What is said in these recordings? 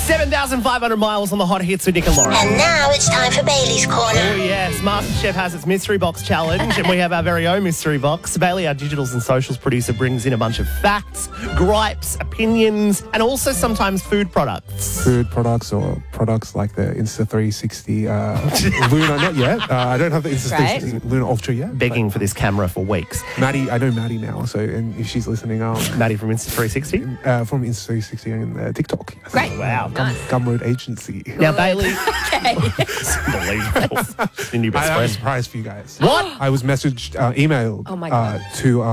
7,500 miles on the hot hits with Nick and Lauren. And now it's time for Bailey's Corner. Oh, yes. MasterChef has its Mystery Box Challenge, and we have our very own Mystery Box. Bailey, our digitals and socials producer, brings in a bunch of facts, gripes, opinions, and also sometimes food products. Food products or products like the Insta360 Luna, not yet. I don't have the Insta360 Luna Ultra yet. Begging for this camera for weeks. Maddie, I know Maddie now, so and if she's listening, Maddie from Insta360? From Insta360 and TikTok. Great. Wow. Nice. Gumroad Agency. Now, Bailey... Okay. It's unbelievable. The new I best have a friend. surprise for you guys. What? I was messaged, emailed Oh my God. to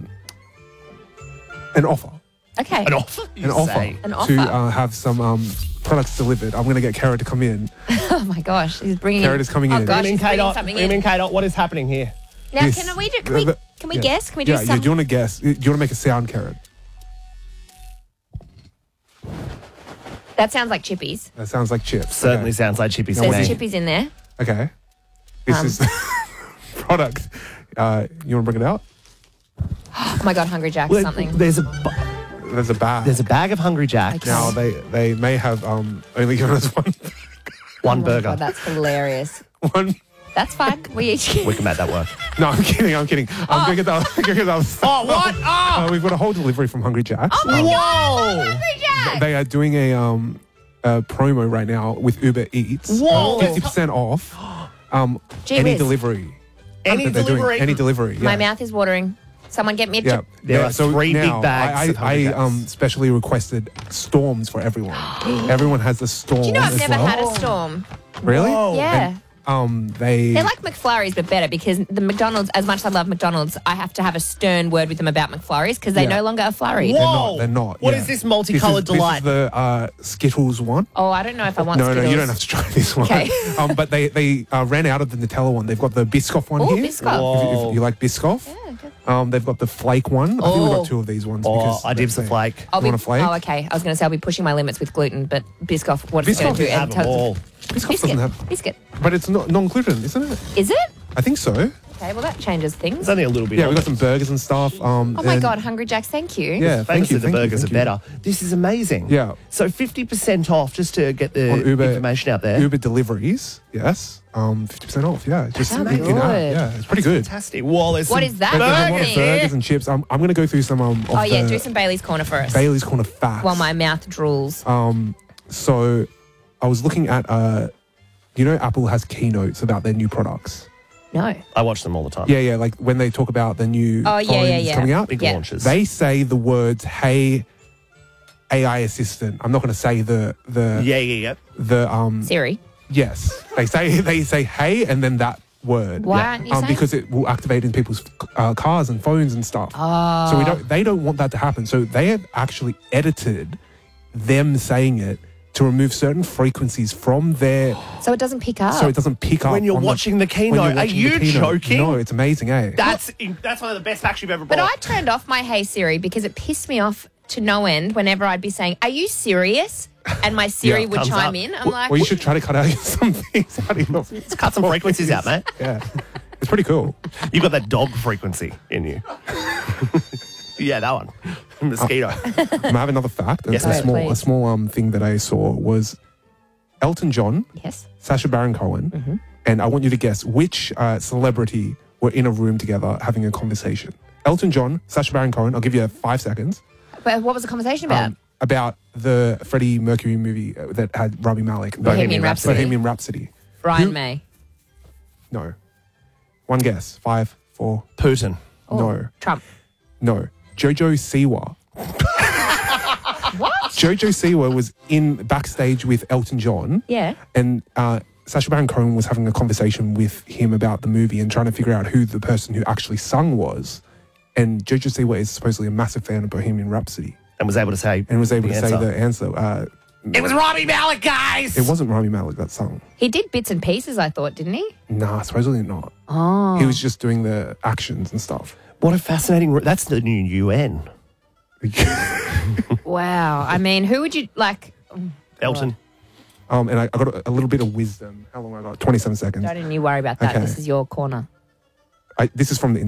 an offer. Okay. An offer? An offer An offer. to have some products delivered. I'm going to get Kara to come in. Oh my gosh, he's bringing. Kara is coming in. Oh gosh, Women he's bringing K-Dot, something Women in. K-Dot, what is happening here? Now, This- can we yeah. guess? Can we do Yeah, something? do you want to guess? Do you want to make a sound, Karen? That sounds like chippies. That sounds like chips. Certainly Okay. sounds like chippies to There's me. chippies in there. Okay. This is product. You want to bring it out? Oh my god, Hungry Jack's Well, something. There's a There's a bag. bag of Hungry Jacks. Okay. Now, they may have only given us one. One Oh my burger. God, that's hilarious. one. That's fine. We each get. We can make that work. No, I'm kidding. I'm kidding. I'm going to get that. Oh, what? Oh! We've got a whole delivery from Hungry Jack's. Oh my Whoa! god, Hungry Jack! They are doing a promo right now with Uber Eats. Whoa. 50% off Gee any whiz. delivery. Any that they're doing. delivery? Any delivery. My yeah. mouth is watering. Someone get me a Yeah. chip. There are three now, big bags of Hungry I Jacks. specially requested storms for everyone. Everyone has a storm. Do you know I've as never well. had a storm? Really? Whoa. Yeah. They're They're like McFlurries, but better because the McDonald's, as much as I love McDonald's, I have to have a stern word with them about McFlurries because they Yeah. no longer are flurry. Whoa. They're not. What yeah. is this multicolored delight? This is the Skittles one. Oh, I don't know if I want No, Skittles. you don't have to try this one. Okay. But they ran out of the Nutella one. They've got the Biscoff one Oh, here. Biscoff. Whoa. If you like Biscoff. Yeah, good. They've got the flake one. I think we've Oh. got two of these ones. Oh, because I dibs the they- flake. I'll You want a flake? Oh, okay. I was going to say I'll be pushing my limits with gluten, but Biscoff, what it's going Biscoff to do? Have them all. Biscoff Biscuit. doesn't have... Biscuit. But it's not non-gluten, isn't it? Is it? I think so. Okay, well, that changes things. It's only a little bit. Yeah, we've got obvious. some burgers and stuff. Oh my God, Hungry Jack's, thank you. Yeah, thank Famously, you. the burgers thank are you. better. This is amazing. Yeah. So 50% off just to get the On Uber, information out there. Uber deliveries, yes. 50% off, yeah. Just Sounds in good. app, yeah, it's pretty good. Fantastic. Whoa, there's What some is that? There's a lot burgers of here. burgers and chips. I'm going to go through some of Oh, yeah, the do some Bailey's Corner for us. Bailey's Corner facts. While my mouth drools. So I was looking at, Apple has keynotes about their new products. No. I watch them all the time. Yeah, like when they talk about the new Oh, phones yeah. coming out. Big Yeah. launches. They say the words, hey, AI assistant. I'm not going to say the yeah. Siri. yes. They say hey and then that word. Why aren't you saying? Because it will activate in people's cars and phones and stuff. Oh. So they don't want that to happen. So they have actually edited them saying it to remove certain frequencies from their So it doesn't pick up. so it doesn't pick up When you're on watching the when keynote. you're Are watching the you keynote. joking? No, it's amazing, eh? That's one of the best facts you've ever brought. But I turned off my Hey Siri because it pissed me off to no end whenever I'd be saying, "Are you serious?" And my Siri Yeah, would thumbs chime up. in. I'm like, Well, you should try to cut out some things out of your Let's cut some frequencies out, mate. Yeah, it's pretty cool. You've got that dog frequency in you. Yeah, that one. Mosquito. I have another fact. Yes, a ma'am. small, Please. thing that I saw was Elton John, yes. Sacha Baron Cohen, and I want you to guess which celebrity were in a room together having a conversation. Elton John, Sacha Baron Cohen. I'll give you 5 seconds. But what was the conversation about? About the Freddie Mercury movie that had Rami Malek. Bohemian Rhapsody. Bohemian Rhapsody. Brian who- May. No. One guess. 5, 4. Putin. Oh, No. Trump. No. Jojo Siwa. What? Jojo Siwa was in backstage with Elton John. Yeah. And Sacha Baron Cohen was having a conversation with him about the movie and trying to figure out who the person who actually sung was. And Jojo Siwa is supposedly a massive fan of Bohemian Rhapsody And was able to say. and was able to say answer. the answer. It was Robbie Malek, guys. It wasn't Rami Malek that sung. He did bits and pieces, I thought, didn't he? Nah, supposedly not. Oh. He was just doing the actions and stuff. What a fascinating. That's the new UN. Wow. I mean, who would you like? Elton. And I got a little bit of wisdom. How long I got? 27 seconds. Don't even you worry about that. Okay. This is your corner. This is from the